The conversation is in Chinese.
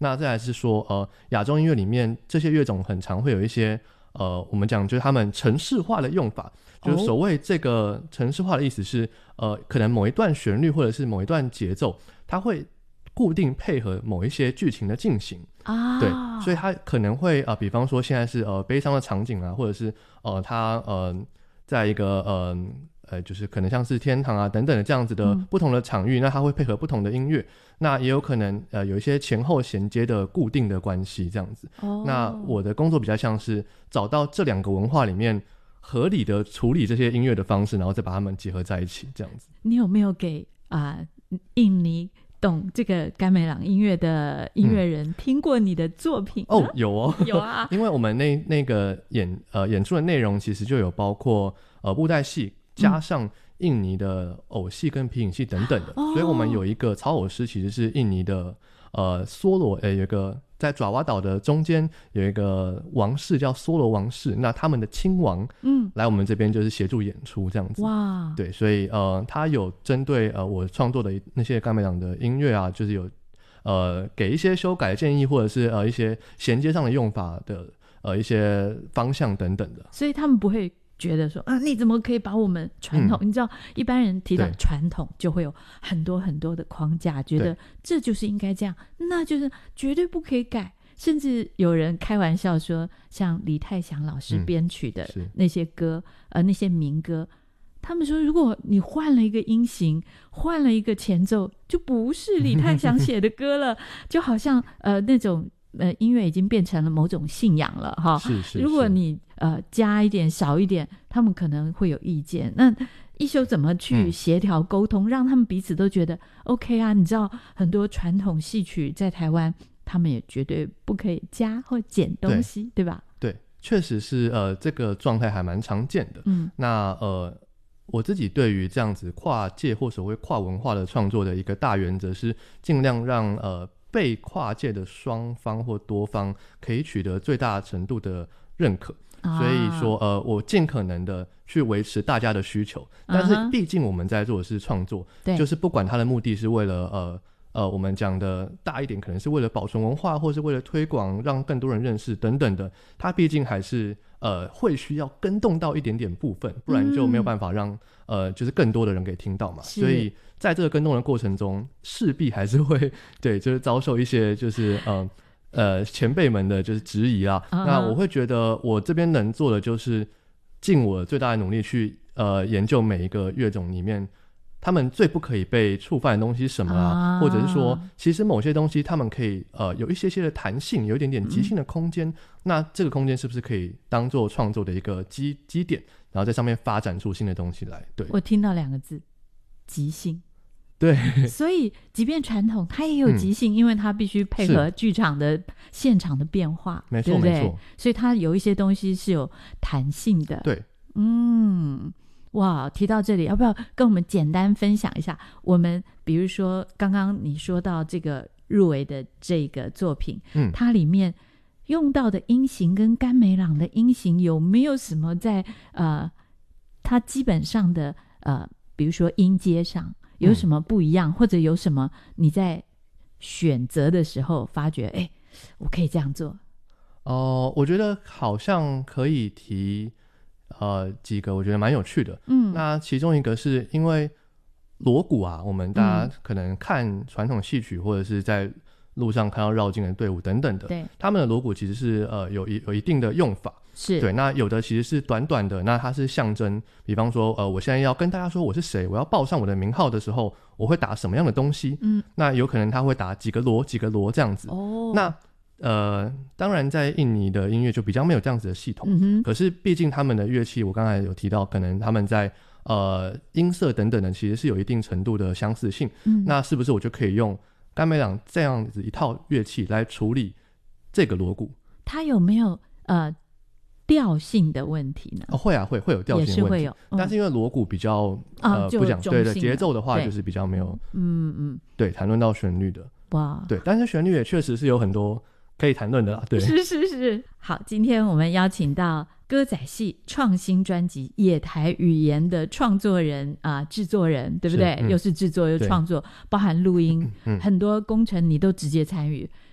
那再来是说亚洲音乐里面这些乐种很常会有一些我们讲就是他们程式化的用法，就是所谓这个程式化的意思是可能某一段旋律或者是某一段节奏它会固定配合某一些剧情的进行啊，对，所以它可能会比方说现在是悲伤的场景啊，或者是它在一个就是可能像是天堂啊等等的这样子的不同的场域，那它会配合不同的音乐，那也有可能有一些前后衔接的固定的关系这样子。那我的工作比较像是找到这两个文化里面合理的处理这些音乐的方式，然后再把它们结合在一起这样子。 你有没有给印尼懂这个甘美朗音乐的音乐人听过你的作品？ 有哦有啊因为我们那个演出的内容其实就有包括布袋戏加上印尼的偶戏跟皮影戏等等的，所以我们有一个草偶师其实是印尼的梭罗，有一个在爪哇岛的中间有一个王室叫梭罗王室，那他们的亲王来我们这边就是协助演出这样子。哇，对，所以他有针对我创作的那些甘美朗的音乐啊，就是有给一些修改的建议，或者是一些衔接上的用法的一些方向等等的。 所以他们不会觉得说你怎么可以把我们传统你知道一般人提到传统就会有很多很多的框架，觉得这就是应该这样，那就是绝对不可以改，甚至有人开玩笑说像李泰祥老师编曲的那些歌那些民歌，他们说如果你换了一个音型换了一个前奏就不是李泰祥写的歌了就好像那种音乐已经变成了某种信仰了哈。是如果你加一点少一点他们可能会有意见，那一休怎么去协调沟通让他们彼此都觉得 OK 啊？你知道很多传统戏曲在台湾他们也绝对不可以加或减东西 对吧？对， 确实是这个状态还蛮常见的。那我自己对于这样子跨界或所谓跨文化的创作的一个大原则是尽量让被跨界的双方或多方可以取得最大程度的认可，所以说我尽可能的去维持大家的需求，但是毕竟我们在做的是创作，就是不管它的目的是为了我们讲的大一点可能是为了保存文化或是为了推广让更多人认识等等的，它毕竟还是会需要更动到一点点部分，不然就没有办法让就是更多的人给听到嘛。所以在这个更动的过程中势必还是会对就是遭受一些就是前辈们的就是质疑啦。那我会觉得我这边能做的就是尽我最大的努力去研究每一个乐种里面他们最不可以被触犯的东西是什么啊，或者是说其实某些东西他们可以有一些些的弹性，有一点点即兴的空间，那这个空间是不是可以当做创作的一个基点，然后在上面发展出新的东西来。对， 我听到两个字即兴。 对， 所以即便传统它也有即兴因为它必须配合剧场的现场的变化， 没错对不对？ 没错， 所以它有一些东西是有弹性的。 对， 哇，提到这里要不要跟我们简单分享一下我们比如说刚刚你说到这个入围的这个作品它里面用到的音型跟甘美朗的音型有没有什么在它基本上的比如说音阶上有什么不一样，或者有什么你在选择的时候发觉我可以这样做？ 我觉得好像可以提几个我觉得蛮有趣的。那其中一个是因为锣鼓啊，我们大家可能看传统戏曲或者是在路上看到绕境的队伍等等的，对，他们的锣鼓其实是有一定的用法，是对。那有的其实是短短的，那它是象征，比方说我现在要跟大家说我是谁，我要报上我的名号的时候我会打什么样的东西，那有可能他会打几个锣这样子。那当然在印尼的音乐就比较没有这样子的系统，可是毕竟他们的乐器我刚才有提到可能他们在音色等等的其实是有一定程度的相似性，那是不是我就可以用甘美朗这样子一套乐器来处理这个锣鼓？它有没有调性的问题呢？ 会啊，会有调性的问题，也是会有，但是因为锣鼓可以较不讲对的节奏的话就是比较没有对谈论到旋律的。哇，对，但是旋律也确实是有很多可以谈论的啦。对， 是。好，今天我们邀请到歌仔戏创新专辑野台语言的创作人制作人，对不对？又是制作又创作，包含录音很多工程你都直接参与，